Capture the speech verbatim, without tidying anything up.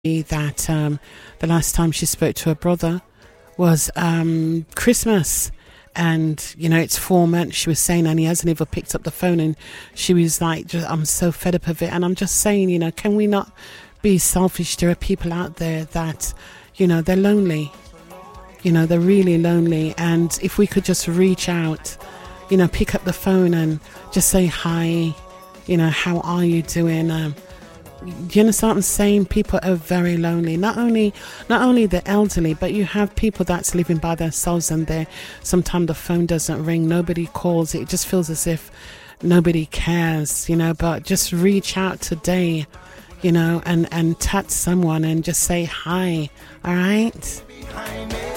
that um, the last time she spoke to her brother was um, Christmas. And, you know, it's four months, she was saying, and he hasn't even picked up the phone. And she was like, just, I'm so fed up of it. And I'm just saying, you know, can we not be selfish? There are people out there that, you know, they're lonely. You know, they're really lonely. And if we could just reach out, you know, pick up the phone and just say, hi, you know, how are you doing? Um, do you understand what I'm saying? People are very lonely. Not only not only the elderly, but you have people that's living by themselves, and they sometimes the phone doesn't ring, nobody calls. It just feels as if nobody cares, you know. But just reach out today, you know, and, and touch someone and just say hi, all right?